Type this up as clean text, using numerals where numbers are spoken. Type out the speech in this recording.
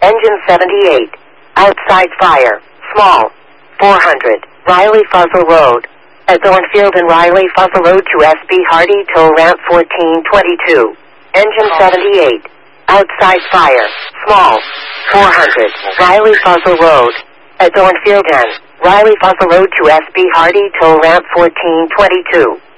Engine 78. Outside fire. Small. 400. Riley Fuzzle Road. At Thornfield and Riley Fuzzle Road to SB Hardy Toll Ramp 1422. Engine 78. Outside fire. Small. 400. Riley Fuzzle Road. At Thornfield and Riley Fuzzle Road to SB Hardy Toll Ramp 1422.